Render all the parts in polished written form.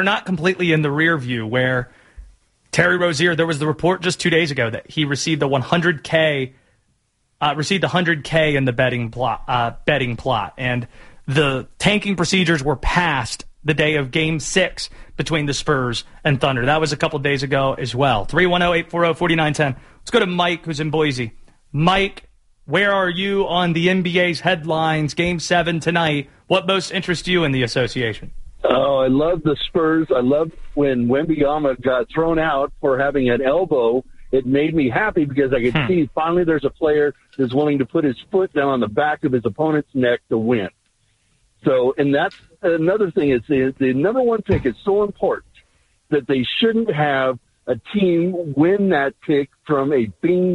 not completely in the rear view where Terry Rozier, there was the report just 2 days ago that he received a $100K in the betting plot. And the tanking procedures were passed the day of Game 6 between the Spurs and Thunder. That was a couple days ago as well. 310-840-4910. Let's go to Mike, who's in Boise. Mike, where are you on the NBA's headlines? Game 7 tonight. What most interests you in the association? Oh, I love the Spurs. I love when Wembanyama got thrown out for having an elbow. It made me happy because I could see finally there's a player that's willing to put his foot down on the back of his opponent's neck to win. So, and that's another thing is the number one pick is so important that they shouldn't have a team win that pick from a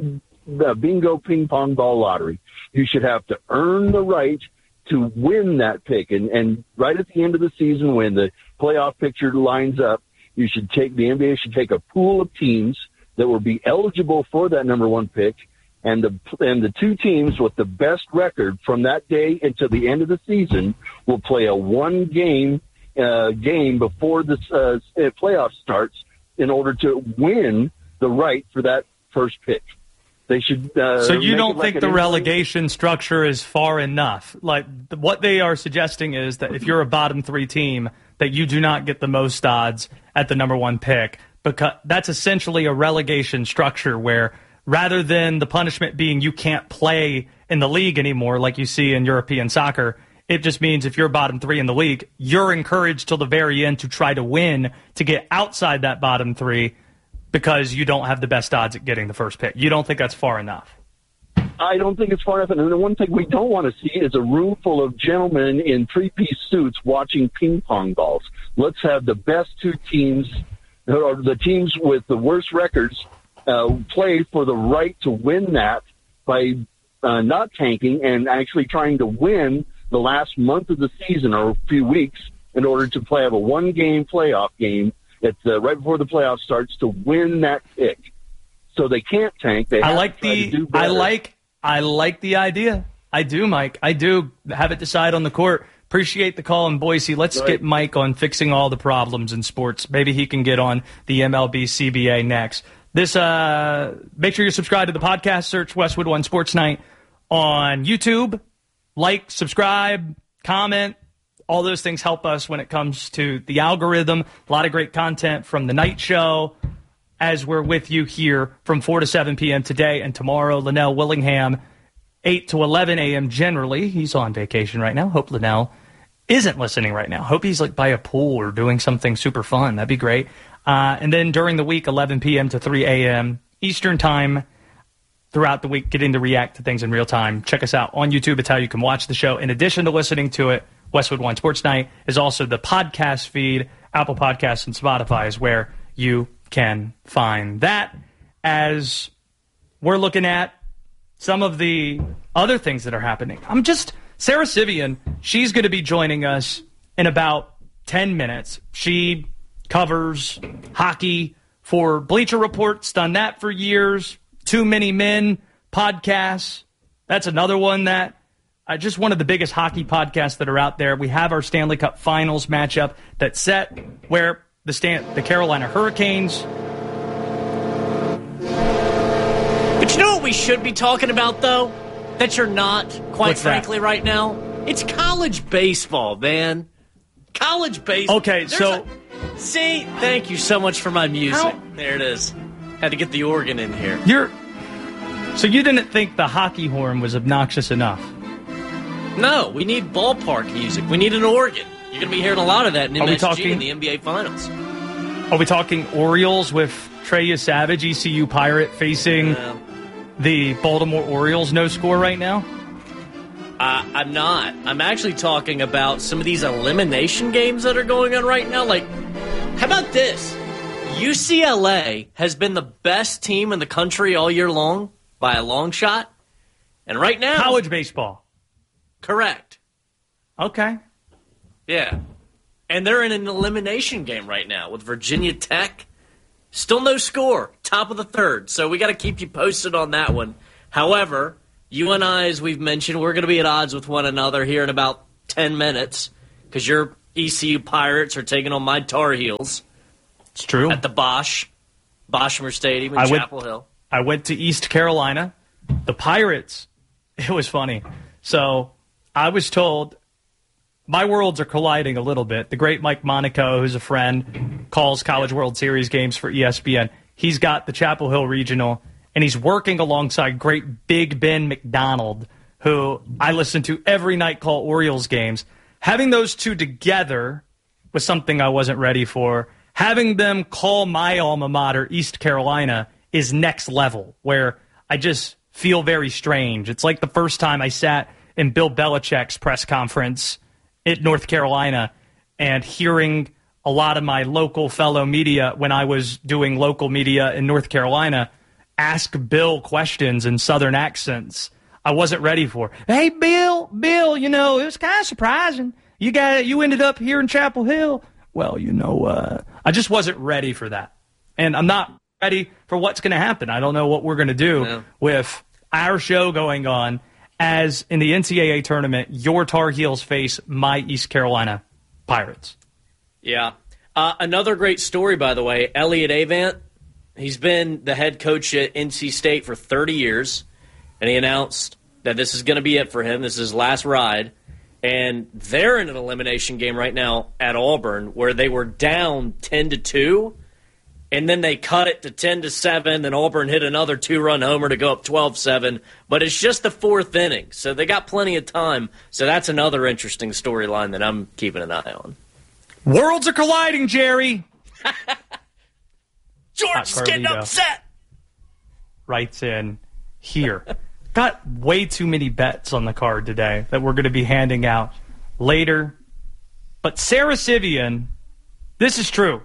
bingo ping pong ball lottery. You should have to earn the right to win that pick. And right at the end of the season, when the playoff picture lines up, the NBA should take a pool of teams that will be eligible for that number one pick. And the two teams with the best record from that day until the end of the season will play a one-game game before the playoff starts in order to win the right for that first pick. They should. So you don't think the relegation structure is far enough? Like what they are suggesting is that if you're a bottom three team, that you do not get the most odds at the number one pick, because that's essentially a relegation structure where, rather than the punishment being you can't play in the league anymore like you see in European soccer, it just means if you're bottom three in the league, you're encouraged till the very end to try to win to get outside that bottom three because you don't have the best odds at getting the first pick. You don't think that's far enough? I don't think it's far enough. And the one thing we don't want to see is a room full of gentlemen in three-piece suits watching ping pong balls. Let's have the best two teams, or the teams with the worst records, play for the right to win that by not tanking and actually trying to win the last month of the season or a few weeks in order to have a one-game playoff game right before the playoff starts to win that pick. So they can't tank. They have to try to do better. I like the idea. I do, Mike. I do. Have it decide on the court. Appreciate the call in Boise. Let's get Mike on fixing all the problems in sports. Maybe he can get on the MLB CBA next. Make sure you subscribe to the podcast. Search Westwood One Sports Night on YouTube. Like, subscribe, comment. All those things help us when it comes to the algorithm. A lot of great content from the night show as we're with you here from 4 to 7 p.m. today and tomorrow. Linnell Willingham, 8 to 11 a.m. generally. He's on vacation right now. Hope Linnell isn't listening right now. Hope he's by a pool or doing something super fun. That'd be great. And then during the week, 11 p.m. to 3 a.m. Eastern time throughout the week, getting to react to things in real time. Check us out on YouTube. It's how you can watch the show. In addition to listening to it, Westwood One Sports Night is also the podcast feed. Apple Podcasts and Spotify is where you can find that. As we're looking at some of the other things that are happening. Sarah Sivian, she's going to be joining us in about 10 minutes. She covers hockey for Bleacher Report's done that for years. Too Many Men podcasts. That's another one that just one of the biggest hockey podcasts that are out there. We have our Stanley Cup Finals matchup that's set where the Carolina Hurricanes. But you know what we should be talking about, though? That you're not, quite frankly, right now? It's college baseball, man. College baseball. Okay, See, thank you so much for my music. There it is. Had to get the organ in here. So you didn't think the hockey horn was obnoxious enough? No, we need ballpark music. We need an organ. You're going to be hearing a lot of that in MSG in the NBA Finals. Are we talking Orioles with Trey Savage, ECU Pirate, facing the Baltimore Orioles no score right now? I'm not. I'm actually talking about some of these elimination games that are going on right now. Like, how about this? UCLA has been the best team in the country all year long by a long shot. And right now... College baseball. Correct. Okay. Yeah. And they're in an elimination game right now with Virginia Tech. Still no score. Top of the third. So we got to keep you posted on that one. However, you and I, as we've mentioned, we're going to be at odds with one another here in about 10 minutes because you're ECU Pirates are taking on my Tar Heels. It's true. At the Boschmer Stadium in Chapel Hill. I went to East Carolina. The Pirates, it was funny. So I was told, my worlds are colliding a little bit. The great Mike Monaco, who's a friend, calls College World Series games for ESPN. He's got the Chapel Hill Regional, and he's working alongside great Big Ben McDonald, who I listen to every night call Orioles games. Having those two together was something I wasn't ready for. Having them call my alma mater, East Carolina, is next level, where I just feel very strange. It's like the first time I sat in Bill Belichick's press conference at North Carolina and hearing a lot of my local fellow media when I was doing local media in North Carolina ask Bill questions in Southern accents I wasn't ready for. Hey, Bill, it was kind of surprising. You ended up here in Chapel Hill. Well, I just wasn't ready for that. And I'm not ready for what's going to happen. I don't know what we're going to do with our show going on as in the NCAA tournament, your Tar Heels face my East Carolina Pirates. Yeah. Another great story, by the way, Elliott Avant. He's been the head coach at NC State for 30 years, and he announced that this is going to be it for him. This is his last ride. And they're in an elimination game right now at Auburn where they were down 10-2, and then they cut it to 10-7. Then Auburn hit another 2-run homer to go up 12-7. But it's just the fourth inning, so they got plenty of time. So that's another interesting storyline that I'm keeping an eye on. Worlds are colliding, Jerry. George is getting upset. Writes in here. Got way too many bets on the card today that we're going to be handing out later. But Sarah Sivian, this is true.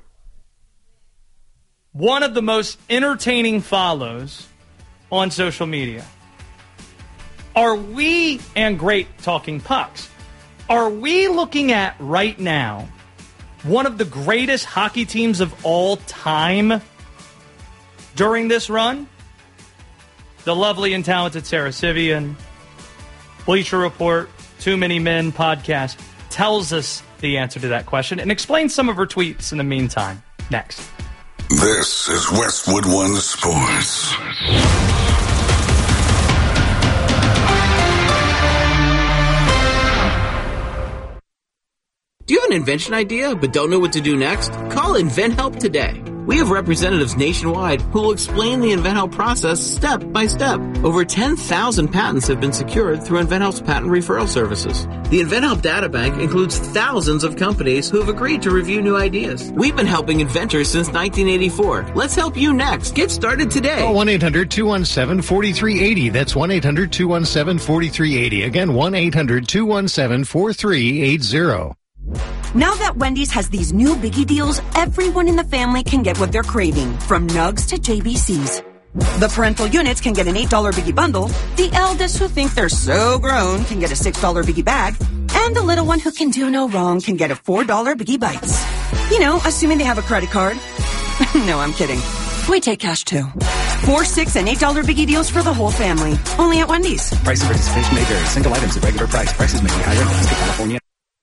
One of the most entertaining follows on social media. Are we, and great talking pucks, are we looking at right now one of the greatest hockey teams of all time during this run? The lovely and talented Sarah Sivian, Bleacher Report, Too Many Men podcast, tells us the answer to that question and explains some of her tweets in the meantime. Next. This is Westwood One Sports. Do you have an invention idea but don't know what to do next? Call InventHelp today. We have representatives nationwide who will explain the InventHelp process step by step. Over 10,000 patents have been secured through InventHelp's patent referral services. The InventHelp databank includes thousands of companies who have agreed to review new ideas. We've been helping inventors since 1984. Let's help you next. Get started today. Call 1-800-217-4380. That's 1-800-217-4380. Again, 1-800-217-4380. Now that Wendy's has these new biggie deals, everyone in the family can get what they're craving, from Nugs to JBCs. The parental units can get an $8 biggie bundle, the eldest who think they're so grown can get a $6 biggie bag, and the little one who can do no wrong can get a $4 biggie bites. Assuming they have a credit card. No, I'm kidding. We take cash too. $4, $6, and $8 biggie deals for the whole family. Only at Wendy's. Price and participation may vary. Single items at regular price. Prices may be higher in Alaska, California.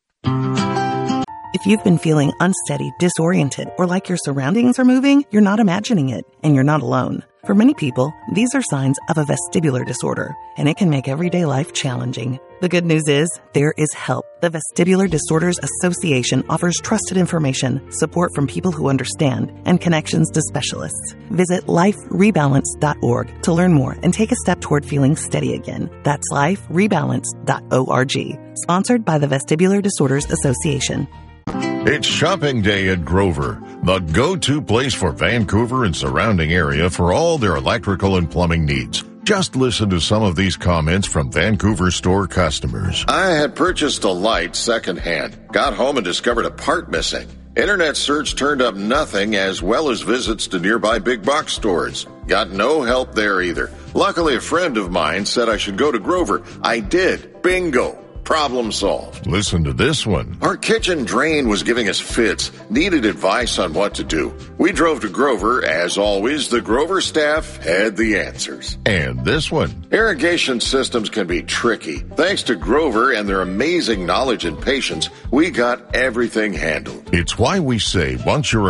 If you've been feeling unsteady, disoriented, or like your surroundings are moving, you're not imagining it, and you're not alone. For many people, these are signs of a vestibular disorder, and it can make everyday life challenging. The good news is, there is help. The Vestibular Disorders Association offers trusted information, support from people who understand, and connections to specialists. Visit liferebalance.org to learn more and take a step toward feeling steady again. That's liferebalance.org. Sponsored by the Vestibular Disorders Association. It's shopping day at Grover, the go-to place for Vancouver and surrounding area for all their electrical and plumbing needs. Just listen to some of these comments from Vancouver store customers. I had purchased a light secondhand, got home and discovered a part missing. Internet search turned up nothing, as well as visits to nearby big box stores. Got no help there either. Luckily, a friend of mine said I should go to Grover. I did. Bingo. Problem solved. Listen to this one. Our kitchen drain was giving us fits, needed advice on what to do. We drove to Grover. As always, the Grover staff had the answers. And this one. Irrigation systems can be tricky. Thanks to Grover and their amazing knowledge and patience, we got everything handled. It's why we say once you're